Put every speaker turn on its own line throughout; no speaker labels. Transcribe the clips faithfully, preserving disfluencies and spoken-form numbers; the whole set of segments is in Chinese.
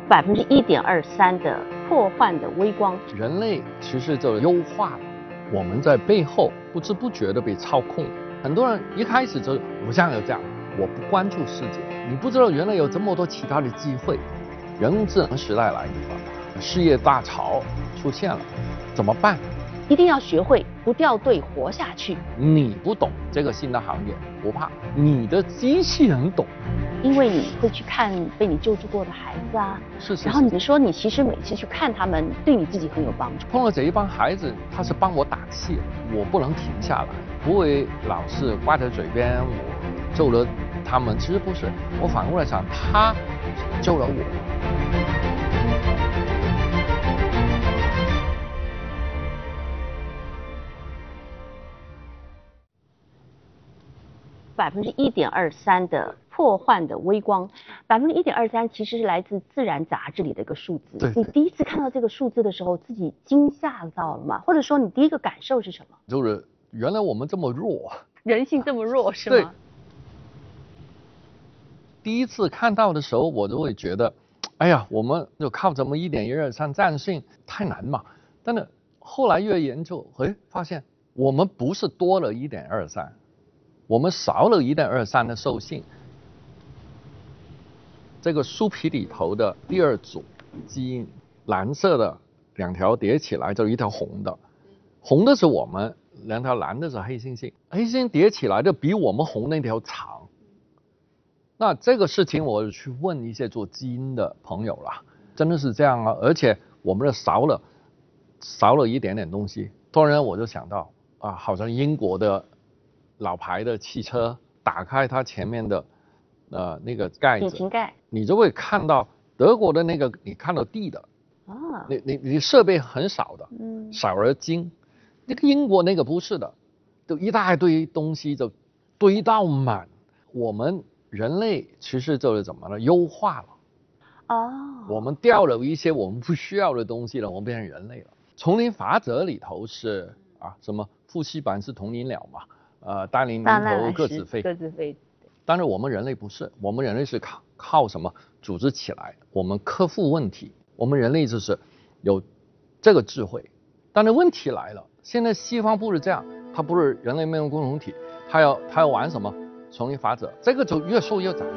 百分之一点二三的破坏的微光。
人类其实就优化了，我们在背后不知不觉的被操控。很多人一开始就我这样有这样，我不关注世界，你不知道原来有这么多其他的机会。人工智能时代来临了，事业大潮出现了，怎么办？
一定要学会不掉队活下去。
你不懂这个新的行业不怕，你的机器人懂。
因为你会去看被你救助过的孩子啊，
是是是。
然后你说你其实每次去看他们，对你自己很有帮助。
碰到这一帮孩子，他是帮我打气，我不能停下来，不会老是挂在嘴边。我救了他们，其实不是，我反过来想，他救了我。
百分之一点二三的破坏的微光，百分之一点二三其实是来自《自然》杂志里的一个数字。
对，
你第一次看到这个数字的时候，自己惊吓到了吗？或者说你第一个感受是什么？
就是原来我们这么弱，
人性这么弱是吗？
对。第一次看到的时候，我就会觉得，哎呀，我们就靠这么一点一二三战胜太难嘛。但是后来越研究，哎，发现我们不是多了一点二三。我们少了一点二三的受性，这个树皮里头的第二组基因，蓝色的两条叠起来就一条红的，红的是我们，两条蓝的是黑猩猩，黑猩猩叠起来的比我们红那条长。那这个事情我去问一些做基因的朋友啦，真的是这样啊，而且我们的少了少了一点点东西。突然我就想到啊，好像英国的老牌的汽车，打开它前面的呃那个盖子，
引擎盖，
你就会看到德国的那个你看到地的，啊，你你你设备很少的，嗯，少而精。那个英国那个不是的，就一大堆东西就堆到满。我们人类其实就是怎么了？优化了。哦，我们掉了一些我们不需要的东西了，我们变成人类了。丛林法则里头是啊，什么夫妻版是同林鸟嘛？呃，大林临头各自飞，
各自飞。
但是我们人类不是，我们人类是靠靠什么组织起来？我们克服问题。我们人类就是有这个智慧。但是问题来了，现在西方不是这样，它不是人类命运共同体，它要它要玩什么丛林法则？这个就越缩越窄。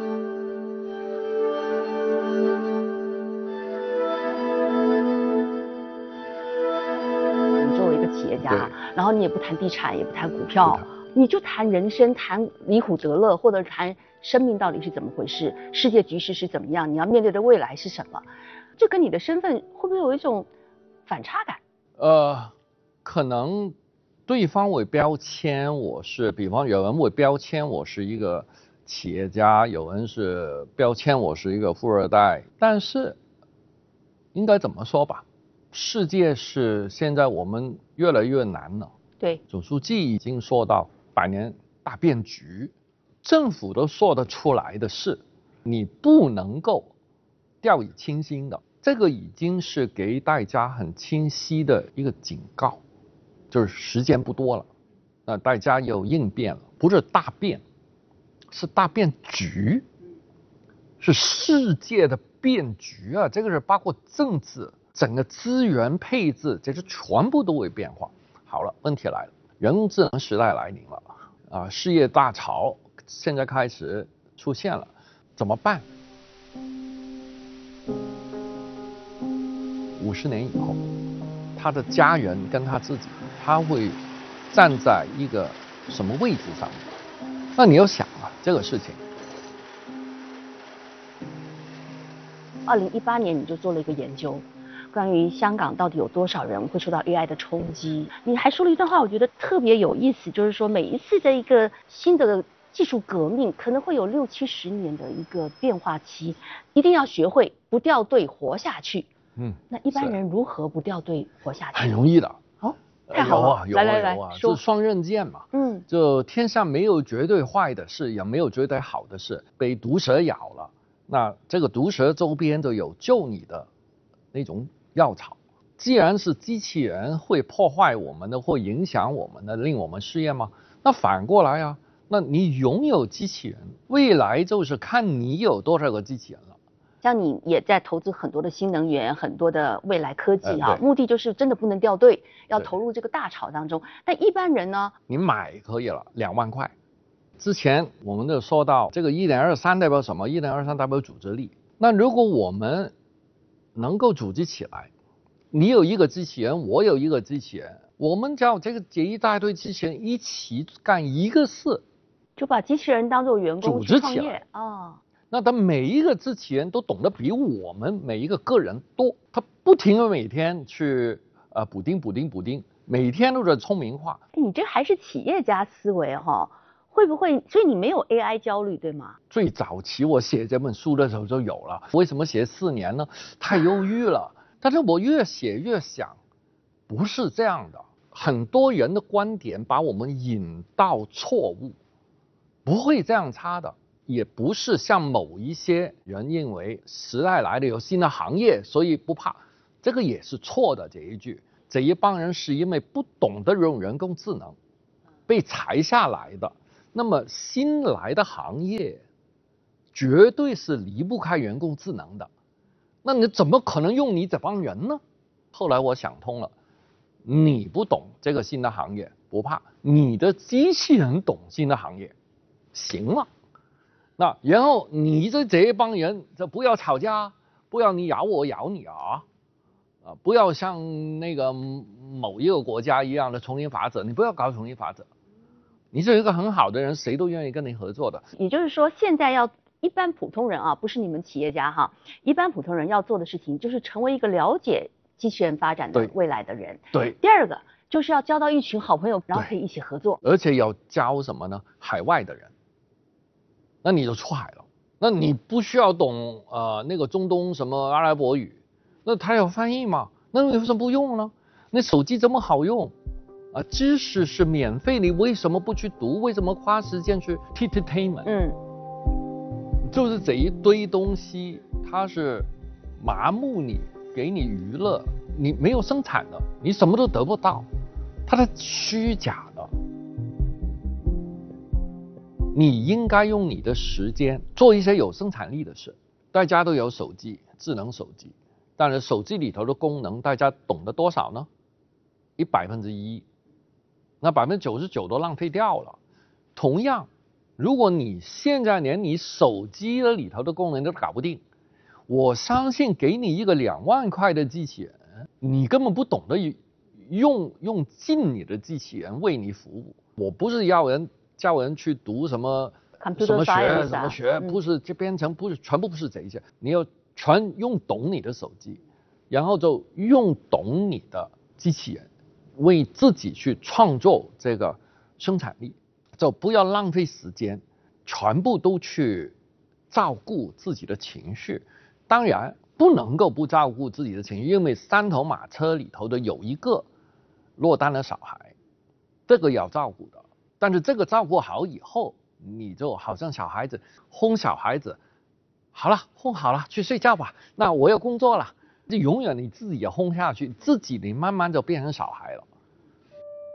企业家，然后你也不谈地产，也不谈股票，你就谈人生，谈离苦得乐，或者谈生命到底是怎么回事，世界局势是怎么样，你要面对的未来是什么，这跟你的身份会不会有一种反差感？
呃，可能对方为标签，我是，比方有人为标签我是一个企业家，有人是标签我是一个富二代，但是应该怎么说吧？世界是现在我们越来越难了。
对，
总书记已经说到百年大变局，政府都说得出来的事，你不能够掉以轻心的。这个已经是给大家很清晰的一个警告，就是时间不多了，那大家有应变了，不是大变，是大变局，是世界的变局啊！这个是包括政治。整个资源配置，这是全部都会变化。好了，问题来了，人工智能时代来临了啊，事业大潮现在开始出现了，怎么办？五十年以后，他的家人跟他自己，他会站在一个什么位置上面？那你要想啊，这个事情。
二零一八年你就做了一个研究。关于香港到底有多少人会受到 A I 的冲击？你还说了一段话，我觉得特别有意思，就是说每一次的一个新的技术革命，可能会有六七十年的一个变化期，一定要学会不掉队活下去。嗯，那一般人如何不掉队活下去？
很容易的。
哦，太好了，
有啊，有啊，
来来来，
有啊，
说
是双刃剑嘛。嗯，就天上没有绝对坏的事，也没有绝对好的事。被毒蛇咬了，那这个毒蛇周边就有救你的那种药草。既然是机器人会破坏我们的，会影响我们的，令我们失业吗？那反过来啊，那你拥有机器人，未来就是看你有多少个机器人了。
像你也在投资很多的新能源、很多的未来科技啊，
呃、
目的就是真的不能掉队，要投入这个大潮当中。但一般人呢，
你买可以了，两万块。之前我们就说到这个一点二三代表什么？一点二三代表组织力。那如果我们能够组织起来，你有一个机器人，我有一个机器人，我们叫这个这一大堆机器人一起干一个事，
就把机器人当做员工去创业啊。哦，
那他每一个机器人都懂得比我们每一个个人多，他不停的每天去呃补丁补丁补丁，每天都在聪明化。
你这还是企业家思维哈、哦，会不会？所以你没有 A I 焦虑对吗？
最早期我写这本书的时候就有了，为什么写四年呢？太忧郁了。但是我越写越想，不是这样的。很多人的观点把我们引到错误，不会这样差的。也不是像某一些人认为时代来了有新的行业，所以不怕，这个也是错的。这一句，这一帮人是因为不懂得用人工智能，被裁下来的。那么新来的行业，绝对是离不开人工智能的。那你怎么可能用你这帮人呢？后来我想通了，你不懂这个新的行业不怕，你的机器人懂新的行业，行了。那然后你这这一帮人就不要吵架，不要你咬我咬你啊，啊不要像那个某一个国家一样的丛林法则，你不要搞丛林法则。你是一个很好的人，谁都愿意跟你合作的。
也就是说，现在要一般普通人啊，不是你们企业家哈，一般普通人要做的事情就是成为一个了解机器人发展的未来的人。
对。
第二个就是要交到一群好朋友，然后可以一起合作。
而且要交什么呢？海外的人。那你就出海了，那你不需要懂呃那个中东什么阿拉伯语，那他有翻译吗？那你为什么不用呢？那手机这么好用啊，知识是免费，你为什么不去读？为什么花时间去 entertainment？
嗯，
就是这一堆东西，它是麻木你，给你娱乐，你没有生产的，你什么都得不到，它是虚假的。你应该用你的时间做一些有生产力的事。大家都有手机，智能手机，但是手机里头的功能，大家懂得多少呢？一百分之一，那百分之九十九都浪费掉了。同样，如果你现在连你手机的里头的功能都搞不定，我相信给你一个两万块的机器人，你根本不懂得用用尽你的机器人为你服务。我不是要人。叫人去读什么什么学什么学，不是这编程不是全部不是这些，你要全用懂你的手机，然后就用懂你的机器人，为自己去创作这个生产力，就不要浪费时间，全部都去照顾自己的情绪。当然不能够不照顾自己的情绪，因为三头马车里头的有一个落单的小孩，这个要照顾的。但是这个照顾好以后，你就好像小孩子哄小孩子，好了，哄好了，去睡觉吧。那我要工作了，就永远你自己也哄下去，自己你慢慢就变成小孩了。